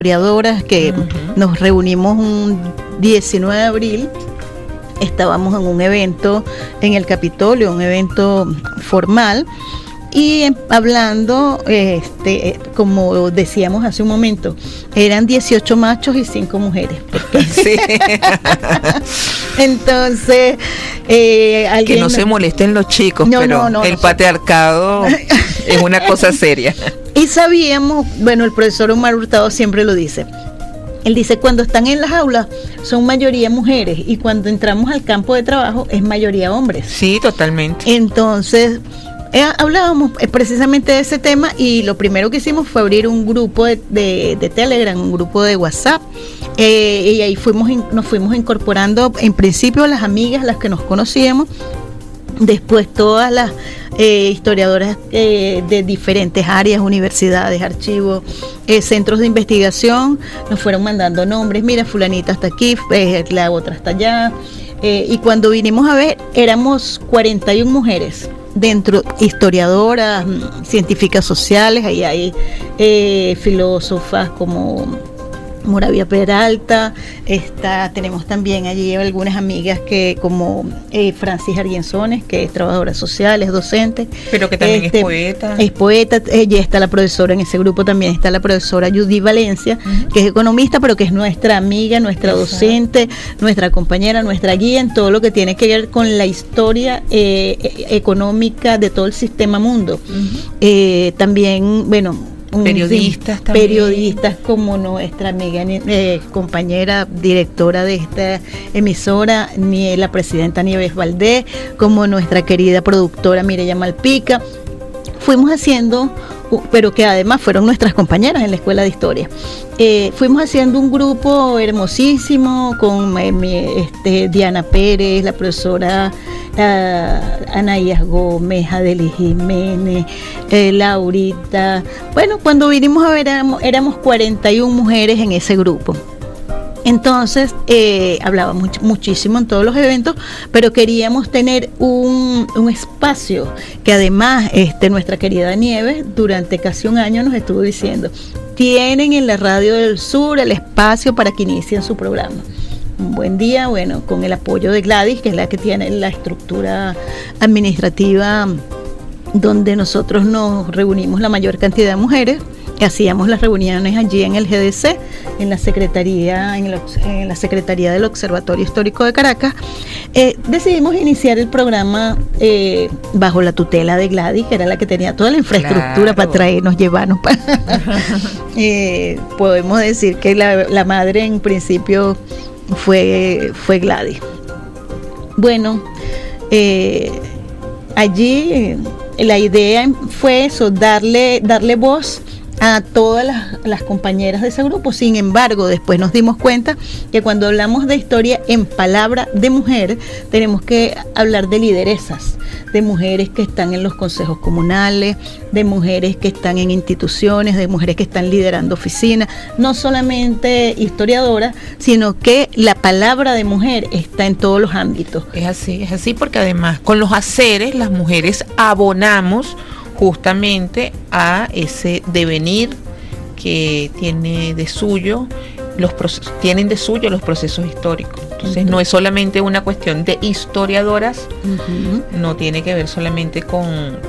historiadoras que nos reunimos un 19 de abril. Estábamos en un evento en el Capitolio, un evento formal, y hablando, como decíamos hace un momento, eran 18 machos y 5 mujeres. Sí. Entonces, que no se molesten los chicos, pero el patriarcado es una cosa seria. Y sabíamos, bueno, el profesor Omar Hurtado siempre lo dice. Él dice, cuando están en las aulas son mayoría mujeres y cuando entramos al campo de trabajo es mayoría hombres. Sí, totalmente. Entonces, hablábamos precisamente de ese tema y lo primero que hicimos fue abrir un grupo de Telegram, un grupo de WhatsApp. Y ahí nos fuimos incorporando en principio las amigas, las que nos conocíamos, después todas las historiadoras de diferentes áreas, universidades, archivos, centros de investigación, nos fueron mandando nombres, mira, fulanita está aquí, la otra está allá, y cuando vinimos a ver, éramos 41 mujeres, dentro, historiadoras, científicas sociales, ahí hay filósofas como Moravia Peralta, tenemos también allí algunas amigas que como Francis Arguinzones, que es trabajadora social, es docente. Pero que también es poeta. Es poeta, ella está la profesora, en ese grupo también está la profesora Judy Valencia, que es economista, pero que es nuestra amiga, nuestra docente, nuestra compañera, nuestra guía en todo lo que tiene que ver con la historia económica de todo el sistema mundo. También, bueno, periodistas como nuestra amiga, compañera directora de esta emisora, la presidenta Nieves Valdés, como nuestra querida productora Mireya Malpica. Fuimos haciendo, pero que además fueron nuestras compañeras en la Escuela de Historia. Fuimos haciendo un grupo hermosísimo con Diana Pérez, la profesora Anaías Gómez, Adeli Jiménez, Laurita. Bueno, cuando vinimos a ver éramos 41 mujeres en ese grupo. Entonces hablábamos muchísimo en todos los eventos, pero queríamos tener un espacio que además nuestra querida Nieves durante casi un año nos estuvo diciendo, tienen en la Radio del Sur el espacio para que inicien su programa. Un buen día, bueno, con el apoyo de Gladys, que es la que tiene la estructura administrativa donde nosotros nos reunimos la mayor cantidad de mujeres. Hacíamos las reuniones allí en el GDC, en la Secretaría del Observatorio Histórico de Caracas. Decidimos iniciar el programa bajo la tutela de Gladys, que era la que tenía toda la infraestructura para traernos, llevarnos. Podemos decir que la madre en principio fue Gladys. Bueno, allí la idea fue eso, darle voz a todas las compañeras de ese grupo. Sin embargo, después nos dimos cuenta que cuando hablamos de historia en palabra de mujer, tenemos que hablar de lideresas, de mujeres que están en los consejos comunales, de mujeres que están en instituciones, de mujeres que están liderando oficinas, no solamente historiadoras, sino que la palabra de mujer está en todos los ámbitos. Es así porque además con los haceres las mujeres abonamos justamente a ese devenir que tienen de suyo los procesos históricos. Entonces no es solamente una cuestión de historiadoras, no tiene que ver solamente con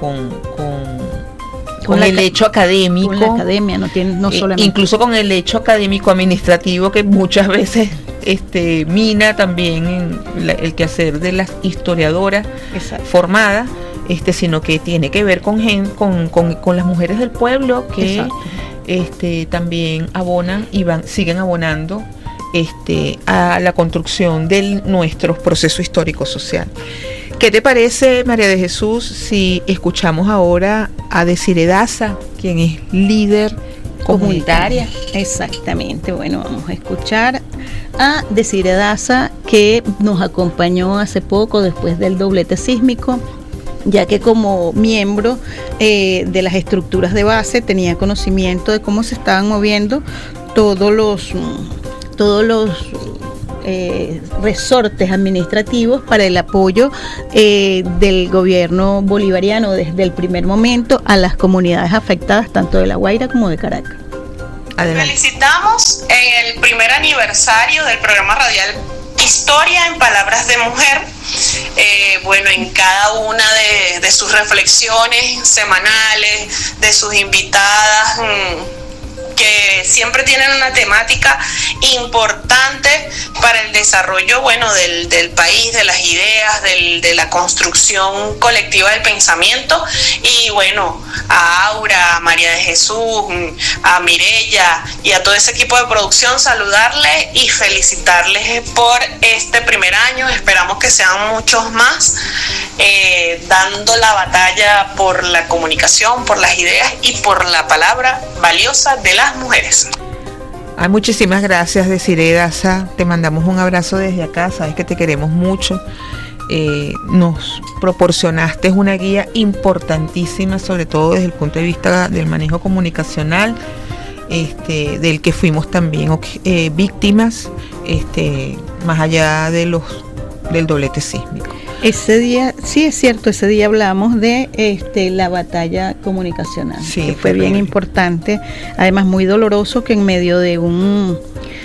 el hecho académico, con la academia, no solamente, incluso con el hecho académico administrativo que muchas veces mina también el quehacer de las historiadoras formadas. Sino que tiene que ver con las mujeres del pueblo que también abonan y siguen abonando a la construcción de nuestro proceso histórico social. ¿Qué te parece, María de Jesús, si escuchamos ahora a Desiree Daza, quien es líder comunitaria? Exactamente, bueno, vamos a escuchar a Desiree Daza, que nos acompañó hace poco después del doblete sísmico, ya que como miembro de las estructuras de base tenía conocimiento de cómo se estaban moviendo todos los resortes administrativos para el apoyo del gobierno bolivariano desde el primer momento a las comunidades afectadas tanto de La Guaira como de Caracas. Adelante. Felicitamos en el primer aniversario del programa radial Historia en Palabras de Mujer. Bueno, en cada una de sus reflexiones semanales, de sus invitadas, que siempre tienen una temática importante para el desarrollo, bueno, del país, de las ideas, de la construcción colectiva del pensamiento. Y bueno, a Aura, a María de Jesús, a Mireya y a todo ese equipo de producción, saludarles y felicitarles por este primer año. Esperamos que sean muchos más, dando la batalla por la comunicación, por las ideas y por la palabra valiosa de las mujeres. Ay, muchísimas gracias, Desiree Daza. Te mandamos un abrazo desde acá. Sabes que te queremos mucho. Nos proporcionaste una guía importantísima, sobre todo desde el punto de vista del manejo comunicacional, del que fuimos también víctimas, más allá de del doblete sísmico. Ese día, sí es cierto, ese día hablamos de la batalla comunicacional, sí, que fue bien importante, además muy doloroso que en medio de un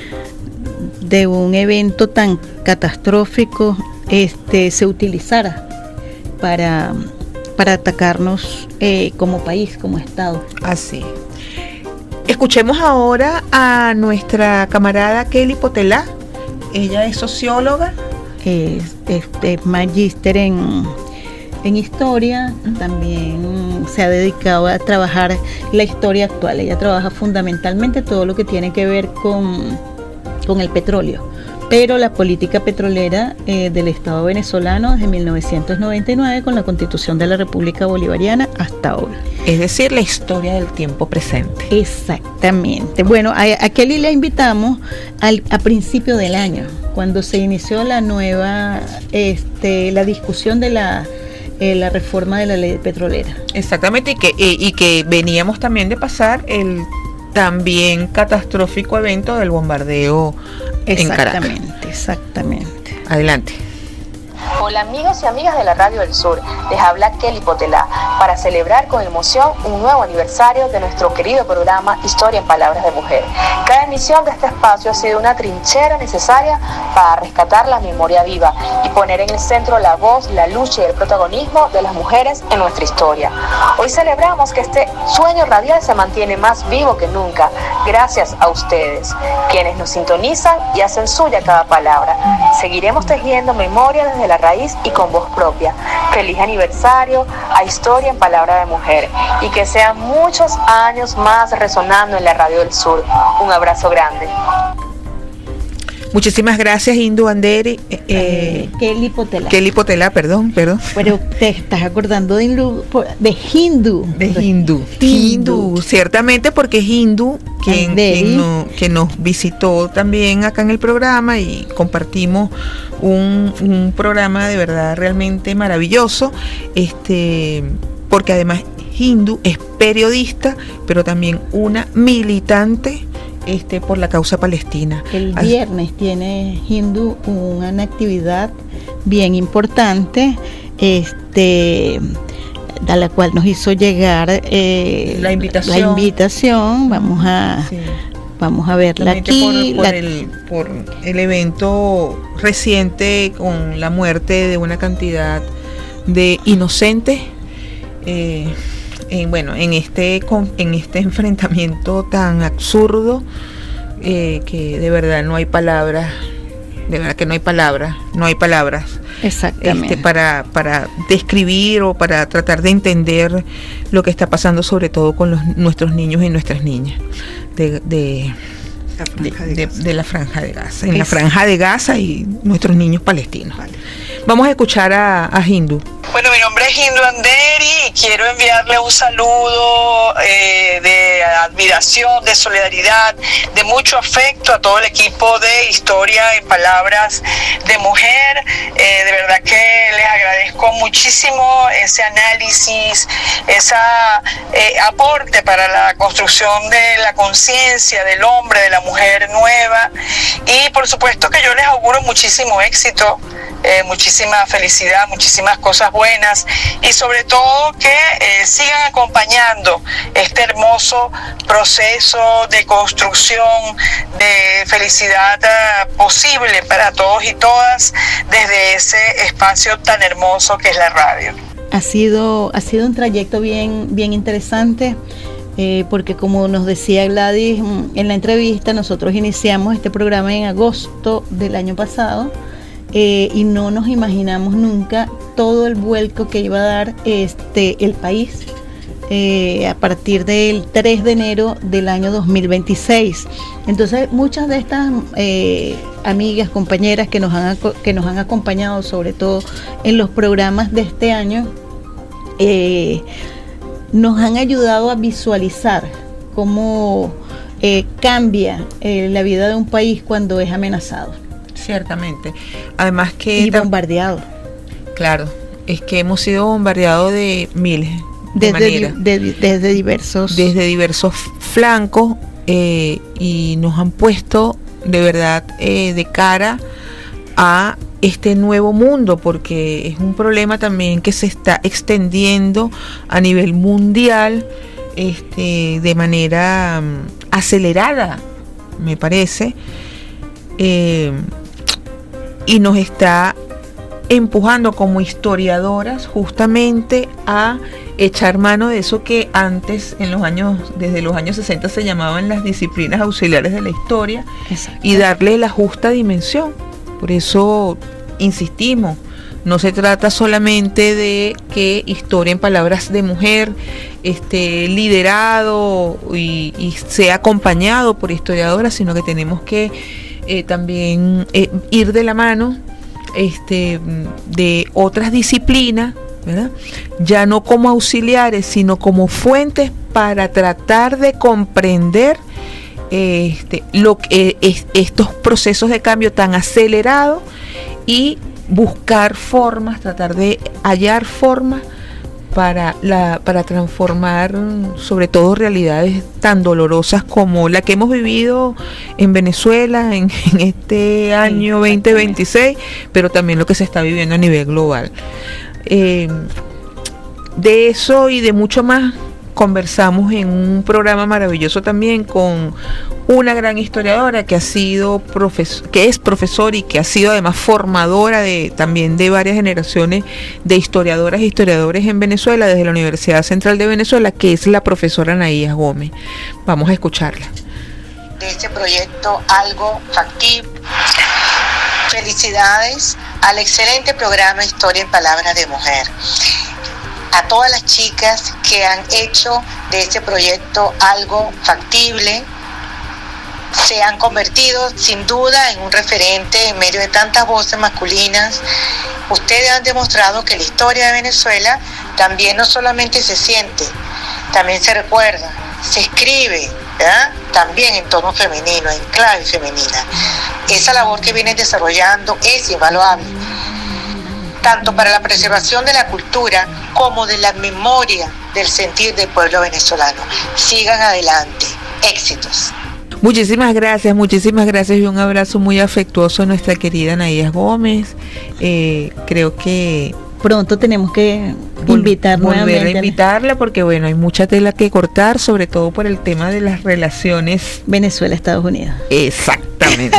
evento tan catastrófico se utilizara para atacarnos como país, como Estado. Así. Escuchemos ahora a nuestra camarada Kelly Potelá. Ella es socióloga. Es magíster en historia, también se ha dedicado a trabajar la historia actual. Ella trabaja fundamentalmente todo lo que tiene que ver con el petróleo, pero la política petrolera del Estado venezolano desde 1999 con la Constitución de la República Bolivariana hasta ahora. Es decir, la historia del tiempo presente. Exactamente. Bueno, a Kelly la invitamos a principio del año, cuando se inició la nueva, la discusión de la reforma de la ley petrolera. Exactamente, y que veníamos también de pasar el también catastrófico evento del bombardeo en Caracas. Exactamente. Adelante. Hola amigos y amigas de la Radio del Sur, les habla Kelly Potelá para celebrar con emoción un nuevo aniversario de nuestro querido programa Historia en Palabras de Mujer. Cada emisión de este espacio ha sido una trinchera necesaria para rescatar la memoria viva y poner en el centro la voz, la lucha y el protagonismo de las mujeres en nuestra historia. Hoy celebramos que este sueño radial se mantiene más vivo que nunca, gracias a ustedes, quienes nos sintonizan y hacen suya cada palabra. Seguiremos tejiendo memoria desde la raíz y con voz propia. Feliz aniversario a Historia en Palabra de Mujer y que sean muchos años más resonando en la Radio del Sur. Un abrazo grande. Muchísimas gracias, Hindu Anderi. Kelly Potelá. Kelly Potelá, perdón. Pero te estás acordando de Hindu. Hindu, ciertamente, porque es Hindu quien nos visitó también acá en el programa y compartimos un programa de verdad realmente maravilloso, porque además Hindu es periodista, pero también una militante por la causa palestina. El viernes tiene Hindu una actividad bien importante, a la cual nos hizo llegar la invitación. Vamos a verla aquí. Por el evento reciente con la muerte de una cantidad de inocentes. En este enfrentamiento tan absurdo, que de verdad no hay palabras, Exactamente. Para describir o para tratar de entender lo que está pasando, sobre todo con nuestros niños y nuestras niñas de la Franja de Gaza, en la Franja de Gaza y nuestros niños palestinos. Vale. Vamos a escuchar a Hindu. Bueno, mi nombre es Hindu Anderi y quiero enviarle un saludo de admiración, de solidaridad, de mucho afecto a todo el equipo de Historia en Palabras de Mujer. De verdad que les agradezco muchísimo ese análisis, ese aporte para la construcción de la conciencia del hombre, de la mujer nueva. Y por supuesto que yo les auguro muchísimo éxito, muchísima felicidad, muchísimas cosas buenas buenas y sobre todo que sigan acompañando este hermoso proceso de construcción de felicidad posible para todos y todas desde ese espacio tan hermoso que es la radio. Ha sido un trayecto bien interesante. Porque como nos decía Gladys en la entrevista, nosotros iniciamos este programa en agosto del año pasado y no nos imaginamos nunca todo el vuelco que iba a dar el país a partir del 3 de enero del año 2026. Entonces muchas de estas amigas, compañeras que nos han acompañado, sobre todo en los programas de este año, nos han ayudado a visualizar cómo cambia la vida de un país cuando es amenazado. Ciertamente. Además que... Y bombardeado. Claro, es que hemos sido bombardeados de miles de maneras. Desde diversos flancos y nos han puesto de verdad de cara a este nuevo mundo, porque es un problema también que se está extendiendo a nivel mundial de manera acelerada, me parece, y nos está empujando como historiadoras justamente a echar mano de eso que antes, desde los años 60 se llamaban las disciplinas auxiliares de la historia. Exacto. Y darle la justa dimensión. Por eso insistimos, no se trata solamente de que Historia en Palabras de Mujer esté liderado y sea acompañado por historiadoras, sino que tenemos que también ir de la mano de otras disciplinas, ¿verdad? Ya no como auxiliares, sino como fuentes para tratar de comprender estos procesos de cambio tan acelerados y buscar formas, tratar de hallar formas para transformar sobre todo realidades tan dolorosas como la que hemos vivido en Venezuela en este año 2026, pero también lo que se está viviendo a nivel global. De eso y de mucho más conversamos en un programa maravilloso también con una gran historiadora que es profesora y que ha sido además formadora también de varias generaciones de historiadoras e historiadores en Venezuela desde la Universidad Central de Venezuela, que es la profesora Anaías Gómez. Vamos a escucharla. De este proyecto Algo Factible. Felicidades al excelente programa Historia en Palabras de Mujer. A todas las chicas que han hecho de este proyecto algo factible, se han convertido sin duda en un referente en medio de tantas voces masculinas. Ustedes han demostrado que la historia de Venezuela también no solamente se siente, también se recuerda, se escribe, ¿verdad? También en tono femenino, en clave femenina. Esa labor que vienen desarrollando es invaluable, tanto para la preservación de la cultura como de la memoria del sentir del pueblo venezolano. Sigan adelante. Éxitos. Muchísimas gracias y un abrazo muy afectuoso a nuestra querida Anaías Gómez. Creo que pronto tenemos que volver a invitarla porque bueno, hay mucha tela que cortar, sobre todo por el tema de las relaciones Venezuela-Estados Unidos. Exactamente.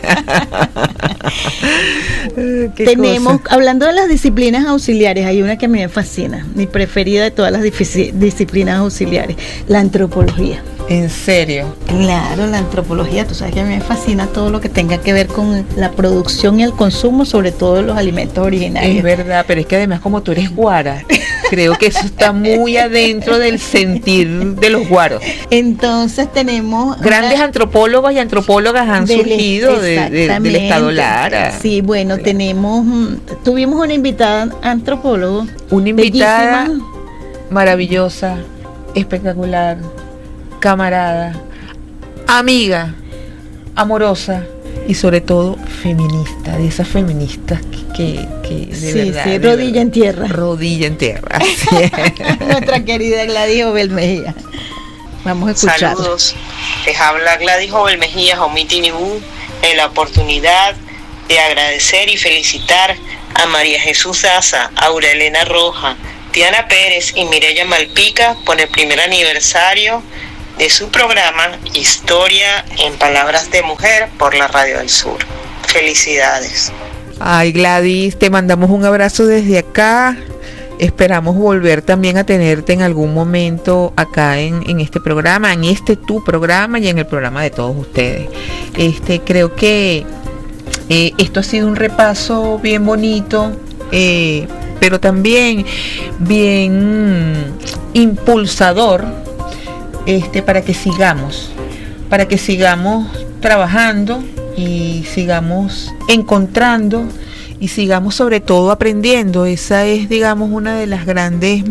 Tenemos, hablando de las disciplinas auxiliares, hay una que a mí me fascina, mi preferida de todas las disciplinas auxiliares, la antropología. ¿En serio? Claro, la antropología, tú sabes que a mí me fascina todo lo que tenga que ver con la producción y el consumo, sobre todo de los alimentos originarios. Es verdad, pero es que además como tú eres guara, creo que eso está muy adentro del sentir de los guaros. Entonces tenemos... Grandes antropólogos y antropólogas han surgido del Estado Lara. Sí, bueno, claro. Tuvimos una invitada antropólogo. Una invitada bellísima, maravillosa, espectacular, camarada, amiga, amorosa y sobre todo feminista, de esas feministas que de verdad. Sí, rodilla en tierra. Rodilla en tierra. Nuestra querida Gladys Jovel Mejía. Vamos a escuchar. Saludos. Les habla Gladys Jovel Mejía, Omiti Nibú, en la oportunidad de agradecer y felicitar a María Jesús Daza, Aura Elena Roja, Diana Pérez y Mireya Malpica por el primer aniversario de su programa Historia en Palabras de Mujer por la Radio del Sur. Felicidades. Ay, Gladys, te mandamos un abrazo desde acá. Esperamos volver también a tenerte en algún momento acá en este programa, en tu programa y en el programa de todos ustedes. Creo que esto ha sido un repaso bien bonito, pero también bien impulsador, para que sigamos trabajando y sigamos encontrando y sigamos sobre todo aprendiendo. Esa es, digamos, una de las grandes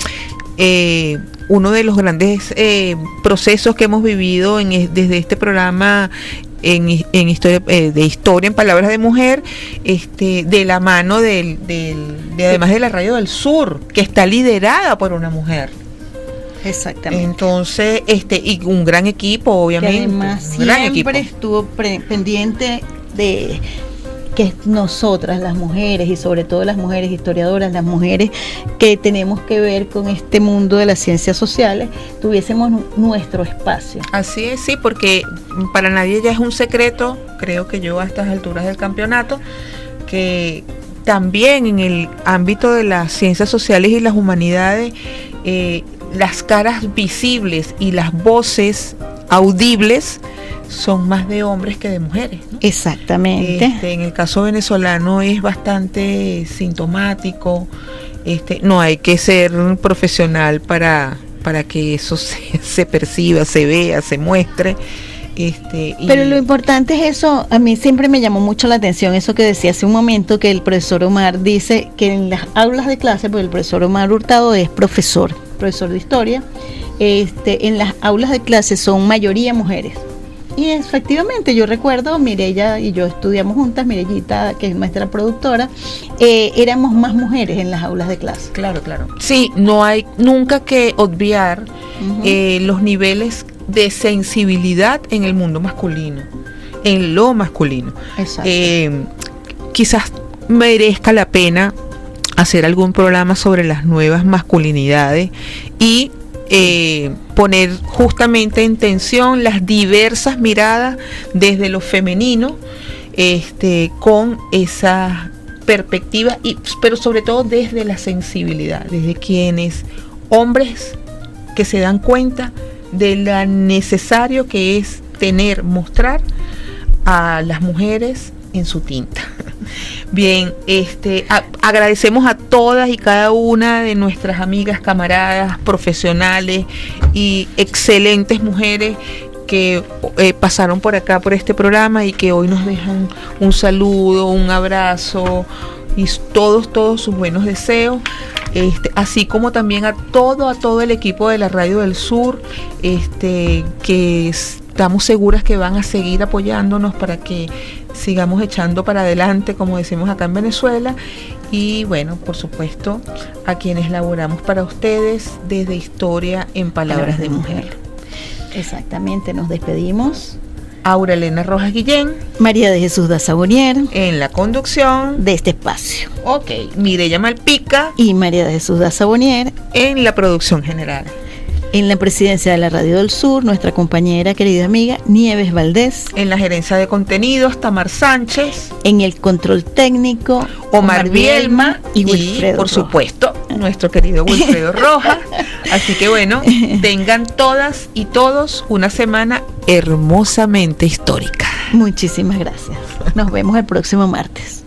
uno de los grandes procesos que hemos vivido desde este programa en historia, de Historia en Palabras de Mujer, de la mano además de la Radio del Sur, que está liderada por una mujer. Exactamente. Entonces, y un gran equipo, obviamente. Que además siempre estuvo pendiente de que nosotras, las mujeres, y sobre todo las mujeres historiadoras, las mujeres que tenemos que ver con este mundo de las ciencias sociales, tuviésemos nuestro espacio. Así es, sí, porque para nadie ya es un secreto, creo que yo a estas alturas del campeonato, que también en el ámbito de las ciencias sociales y las humanidades, las caras visibles y las voces audibles son más de hombres que de mujeres, ¿no? Exactamente. En el caso venezolano es bastante sintomático. No hay que ser profesional para que eso se perciba, se vea, se muestre. Pero lo importante es eso. A mí siempre me llamó mucho la atención eso que decía hace un momento, que el profesor Omar dice que en las aulas de clase, porque el profesor Omar Hurtado es profesor de historia, en las aulas de clase son mayoría mujeres. Y efectivamente, yo recuerdo, Mireya y yo estudiamos juntas, Mireyita, que es nuestra productora, éramos más mujeres en las aulas de clase. Claro. Sí, no hay nunca que obviar los niveles de sensibilidad en el mundo masculino, en lo masculino. Exacto. Quizás merezca la pena hacer algún programa sobre las nuevas masculinidades y poner justamente en tensión las diversas miradas desde lo femenino, con esa perspectiva, pero sobre todo desde la sensibilidad, desde quienes, hombres que se dan cuenta de lo necesario que es mostrar a las mujeres en su tinta. Bien, agradecemos a todas y cada una de nuestras amigas, camaradas, profesionales y excelentes mujeres que pasaron por acá, por este programa, y que hoy nos dejan un saludo, un abrazo y todos sus buenos deseos, así como también a todo el equipo de la Radio del Sur, que estamos seguras que van a seguir apoyándonos para que sigamos echando para adelante, como decimos acá en Venezuela. Y bueno, por supuesto, a quienes laboramos para ustedes desde Historia en Palabras de Mujer. Exactamente, nos despedimos. Aura Elena Rojas Guillén, María de Jesús Daza Bonnier en la conducción de este espacio. Ok, Mireya Malpica y María de Jesús Daza Bonnier en la producción general. En la presidencia de la Radio del Sur, nuestra compañera, querida amiga, Nieves Valdés. En la gerencia de contenidos, Tamar Sánchez. En el control técnico, Omar Bielma y Wilfredo por supuesto, nuestro querido Wilfredo Rojas. Así que bueno, tengan todas y todos una semana hermosamente histórica. Muchísimas gracias. Nos vemos el próximo martes.